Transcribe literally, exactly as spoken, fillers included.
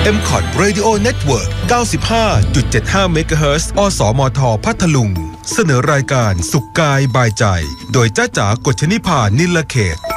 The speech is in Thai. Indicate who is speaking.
Speaker 1: เอ็ม คอท Radio Network เก้าสิบห้าจุดเจ็ดห้า เมกะเฮิรตซ์ อสมท พัทลุงเสนอรายการสุขกายบายใจโดยจ้าจ๋ากฎชนิภานิลเขต